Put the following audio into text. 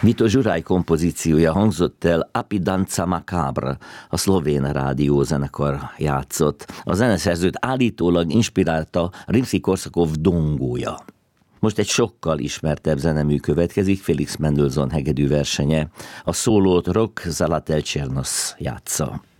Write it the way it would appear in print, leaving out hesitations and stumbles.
Vito Zsurály kompozíciója hangzott el, Api Danza Macabre, a szlovén rádiózenekar játszott. A zeneszerzőt állítólag inspirálta Rimszky-Korsakov dongója. Most egy sokkal ismertebb zenemű következik, Felix Mendelssohn hegedű versenye. A szólót Rok Zalatelchernos játsza.